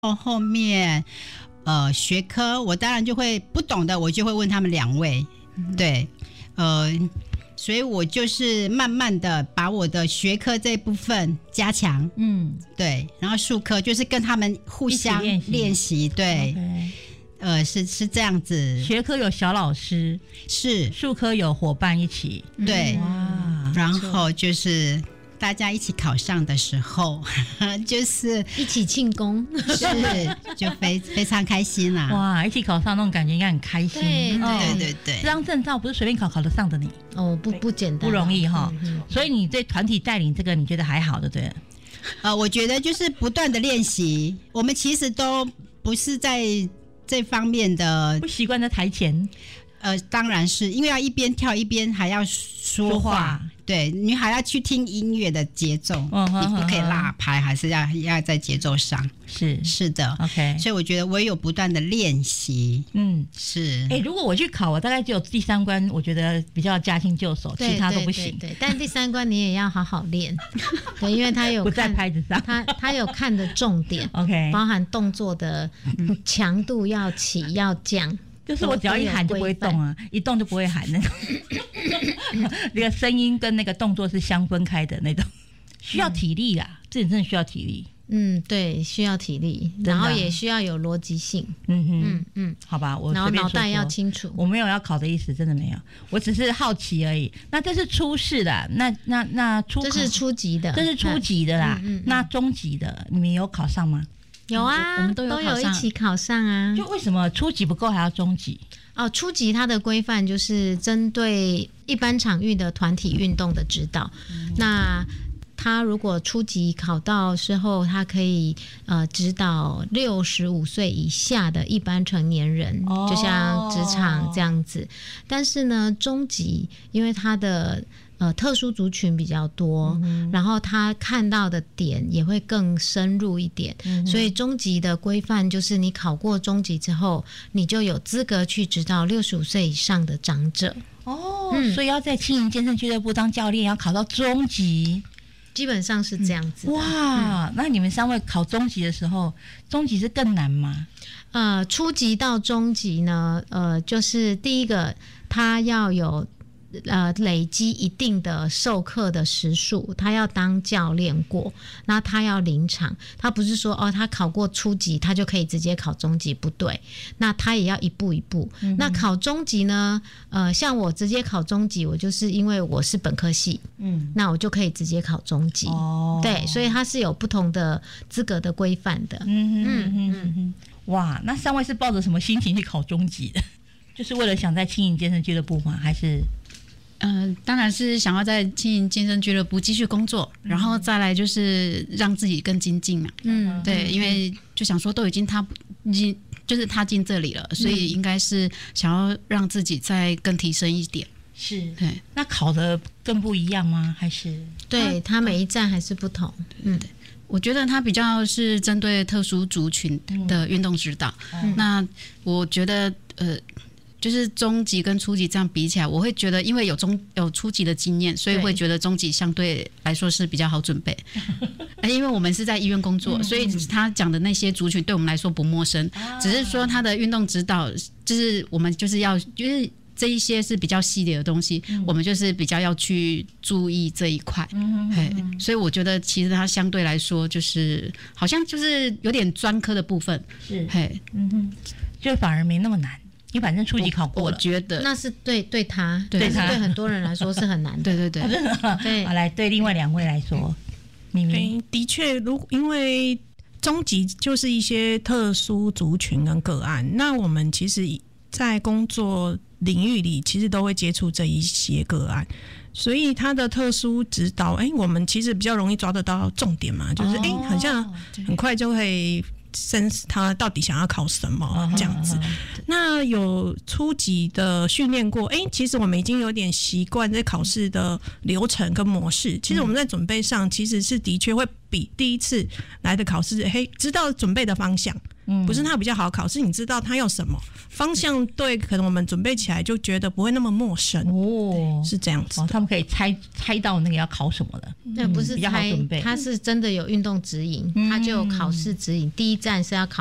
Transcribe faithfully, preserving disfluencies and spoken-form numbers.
后面呃学科，我当然就会不懂的，我就会问他们两位，嗯、对，呃，所以我就是慢慢的把我的学科这部分加强，嗯，对，然后术科就是跟他们互相练习，对。Okay. 呃，是是这样子。 学科有小老师， 是术科有伙伴一起， 对，哇，然后就是大家一起考上的时候，就是一起庆功， 是就非非常开心啦、啊。 哇，一起考上那种感觉应该很开心。 对、 哦、对对对， 这张证照不是随便考考得上的你哦，不不简单， 不容易哈、嗯。所以你对团体带领这个，你觉得还好，对不对？ 呃，我觉得就是不断的练习，我们其实都不是在。这方面的不习惯在台前， 呃，当然是因为要一边跳一边还要说话，说话对，你还要去听音乐的节奏，嗯、你不可以落拍，还是要要在节奏上， 是是的 ，OK。 所以我觉得唯有不断的练习，嗯，是。 哎、欸，如果我去考，我大概只有第三关，我觉得比较驾轻就熟，其他都不行。 对对对对，但第三关你也要好好练，对，因为他有不在拍子上， 他他有看的重点，OK， 包含动作的强度要起要降。 就是我只要一喊就不会动啊，一动就不会喊那种。那个声音跟那个动作是相分开的那种，需要体力啦，嗯、这真的需要体力。 嗯，对，需要体力，然后也需要有逻辑性。嗯哼，嗯嗯， 好吧，我然后脑袋要清楚。 我没有要考的意思，真的没有，我只是好奇而已。那这是初试的，那那那初这是初级的， 这是初级的啦。嗯嗯嗯、那中级的，你们有考上吗？ 有啊， 我们都有都有一起考上啊。 就为什么初级不够还要中级？ 哦，初级它的规范就是针对一般场域的团体运动的指导。嗯、那他如果初级考到之后，他可以呃指导六十五岁以下的一般成年人，哦、就像职场这样子。但是呢，中级因为他的呃，特殊族群比较多，嗯、然后他看到的点也会更深入一点，嗯、所以中级的规范就是你考过中级之后，你就有资格去指导六十五岁以上的长者。 哦，嗯、所以要在轻盈健身俱乐部当教练，要考到中级， 基本上是这样子的。 哇，嗯、那你们三位考中级的时候，中级是更难吗？ 呃，初级到中级呢，呃，就是第一个，他要有。呃，累积一定的授课的时数，他要当教练过，那他要临场，他不是说哦，他考过初级，他就可以直接考中级，不对，那他也要一步一步。嗯、那考中级呢？呃，像我直接考中级，我就是因为我是本科系，嗯，那我就可以直接考中级。哦，对，所以它是有不同的资格的规范的。嗯嗯嗯嗯，哇，那三位是抱着什么心情去考中级的？就是为了想在轻盈健身俱乐部吗？还是？ 嗯、呃，当然是想要在轻盈健身俱乐部继续工作，嗯、然后再来就是让自己更精进嘛。嗯，对，因为就想说都已经他已经就是踏进这里了，所以应该是想要让自己再更提升一点。 是，对。那考的更不一样吗？还是？ 对，他每一站还是不同。嗯， 对。我觉得它比较是针对特殊族群的运动指导。嗯、那我觉得呃。就是中级跟初级这样比起来，我会觉得因为有中有初级的经验，所以会觉得中级相对来说是比较好准备。因为我们是在医院工作，所以他讲的那些族群对我们来说不陌生，只是说他的运动指导，就是我们就是要就是这一些是比较细节的东西，我们就是比较要去注意这一块。嗯，所以我觉得其实它相对来说就是好像就是有点专科的部分， 是，嘿，嗯哼，就反而没那么难。你反正初级考过了， 我觉得那是对对他， 对他对很多人来说是很难的。 对对对， 对。 好，来对另外两位来说，明明的确，如因为中级就是一些特殊族群跟个案，那我们其实在工作领域里其实都会接触这一些个案，所以他的特殊指导，哎、欸，我们其实比较容易抓得到重点嘛，就是哎、欸，好像很快就会。sense 他到底想要考什么这样子，那有初级的训练过，哎、欸，其实我们已经有点习惯这考试的流程跟模式。其实我们在准备上，其实是的确会比第一次来的考试，嘿，知道准备的方向， 嗯，不是它比较好考，是你知道它要什么方向对，可能我们准备起来就觉得不会那么陌生哦，是这样子、 哦。他们可以猜猜到那个要考什么了， 那不是比较好猜准备， 它是真的有运动指引，它就有考试指引。第一站是要考